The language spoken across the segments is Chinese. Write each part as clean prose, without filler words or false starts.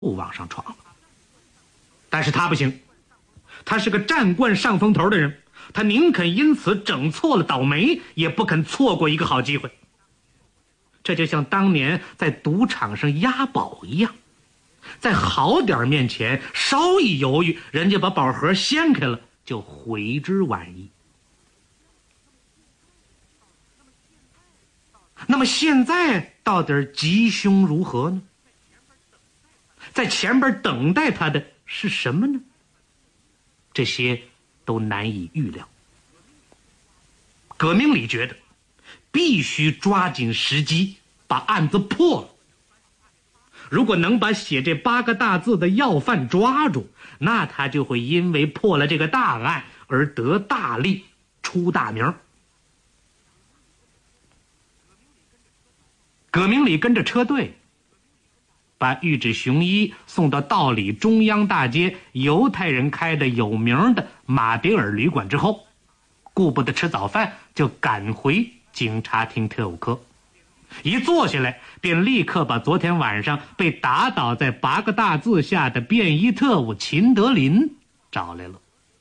往上闯了。但是他不行，他是个占惯上风头的人，他宁肯因此整错了倒霉，也不肯错过一个好机会。这就像当年在赌场上押宝一样，在好点面前稍一犹豫，人家把宝盒掀开了，就悔之晚矣。那么现在到底吉凶如何呢？在前边等待他的是什么呢？这些都难以预料。葛明礼觉得必须抓紧时机把案子破了。如果能把写这8个大字的要犯抓住，那他就会因为破了这个大案而得大利，出大名。葛明礼跟着车队把玉指雄一送到道里中央大街犹太人开的有名的马迭尔旅馆之后，顾不得吃早饭，就赶回警察厅特务科。一坐下来，便立刻把昨天晚上被打倒在8个大字下的便衣特务秦德林找来了。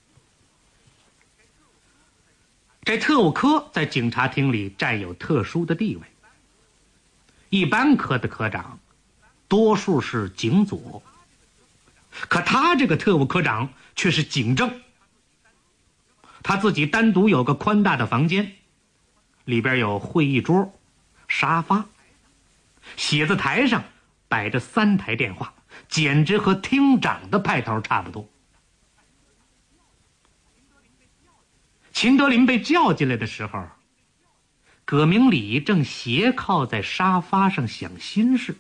这特务科在警察厅里占有特殊的地位，一般科的科长多数是警佐，可他这个特务科长却是警正。他自己单独有个宽大的房间，里边有会议桌、沙发，写字台上摆着3台电话，简直和厅长的派头差不多。秦德林被叫进来的时候，葛明礼正斜靠在沙发上想心事。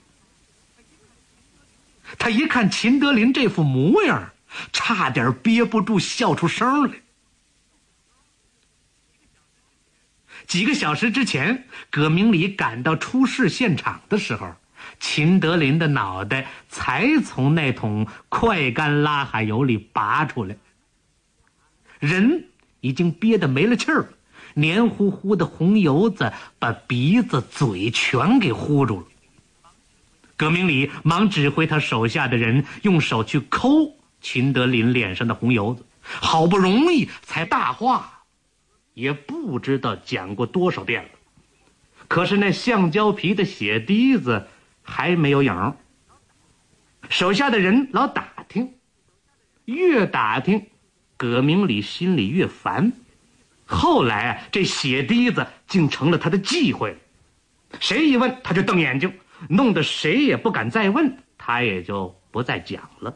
他一看秦德林这副模样，差点憋不住笑出声来。几个小时之前，葛明礼赶到出事现场的时候，秦德林的脑袋才从那桶快干拉海油里拔出来，人已经憋得没了气儿了，黏糊糊的红油子把鼻子嘴全给糊住了。葛明礼忙指挥他手下的人用手去抠秦德林脸上的红油子，好不容易才大话，也不知道讲过多少遍了，可是那橡胶皮的血滴子还没有影。手下的人老打听，越打听葛明礼心里越烦。后来这血滴子竟成了他的忌讳了，谁一问他就瞪眼睛，弄得谁也不敢再问，他也就不再讲了。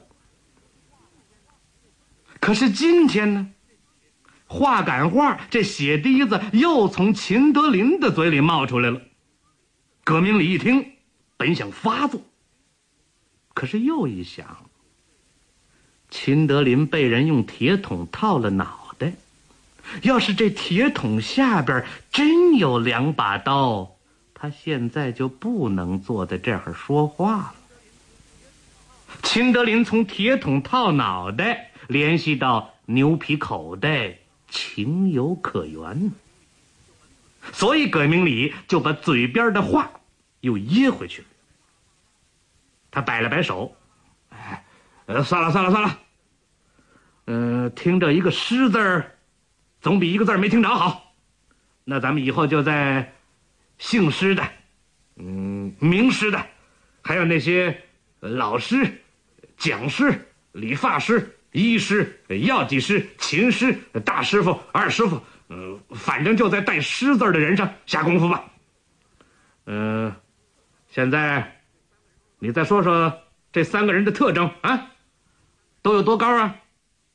可是今天呢，话赶话，这血滴子又从秦德林的嘴里冒出来了。葛明礼一听，本想发作，可是又一想，秦德林被人用铁桶套了脑袋，要是这铁桶下边真有2把刀，他现在就不能坐在这儿说话了。秦德林从铁桶套脑袋联系到牛皮口袋，情有可原，所以葛明礼就把嘴边的话又噎回去了。他摆了摆手，算了，听着一个诗字儿总比一个字没听着好，那咱们以后就在姓师的名师的，还有那些老师、讲师、理发师、医师、药剂师、琴师、大师傅、二师傅，反正就在带师字的人上下功夫吧。现在你再说说这3个人的特征啊，都有多高啊？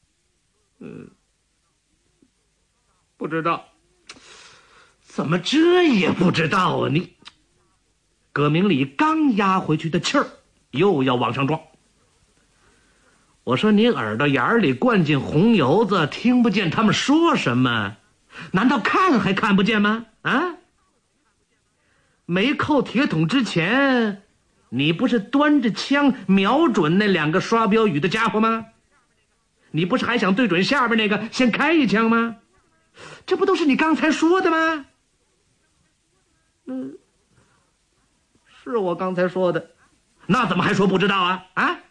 不知道。怎么这也不知道啊你？葛明礼刚压回去的气儿又要往上撞。我说你耳朵眼里灌进红油子，听不见他们说什么？难道看还看不见吗？啊？没扣铁桶之前，你不是端着枪瞄准那2个刷标语的家伙吗？你不是还想对准下边那个先开一枪吗？这不都是你刚才说的吗？是我刚才说的，那怎么还说不知道啊？啊？